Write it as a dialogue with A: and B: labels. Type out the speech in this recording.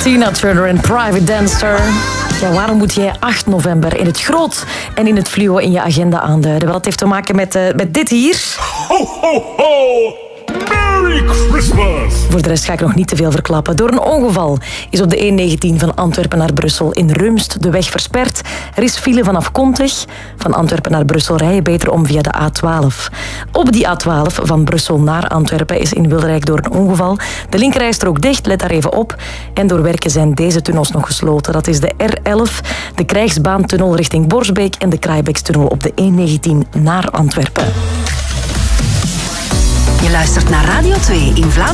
A: Tina Turner en Private Dancer. Ja, waarom moet jij 8 november in het groot en in het fluo in je agenda aanduiden? Wel, het heeft te maken met dit hier.
B: Ho, ho, ho! Merry Christmas!
A: Voor de rest ga ik nog niet te veel verklappen. Door een ongeval is op de E19 van Antwerpen naar Brussel in Rumst de weg versperd. Er is file vanaf Kontig. Van Antwerpen naar Brussel rij je beter om via de A12. Op die A12 van Brussel naar Antwerpen is in Wilrijk door een ongeval de linkerrijstrook dicht, let daar even op. En door werken zijn deze tunnels nog gesloten. Dat is de R11, de Krijgsbaantunnel richting Borsbeek en de Kraaibekstunnel op de E19 naar Antwerpen.
C: Je luistert naar Radio 2 in Vlaanderen.